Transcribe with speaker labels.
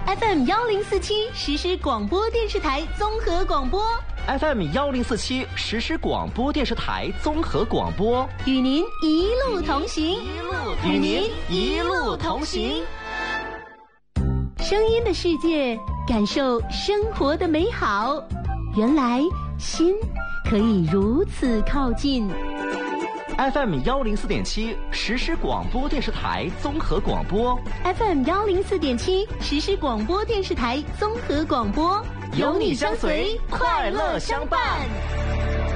Speaker 1: FM 1047实时广播电视台综合广播
Speaker 2: FM 1047实时广播电视台综合广播，
Speaker 1: 与您一路同行，
Speaker 2: 与您一路同行。
Speaker 1: 声音的世界，感受生活的美好。原来心可以如此靠近。
Speaker 2: FM 104.7实时广播电视台综合广播
Speaker 1: FM 104.7实时广播电视台综合广播，
Speaker 2: 有你相随，快乐相伴。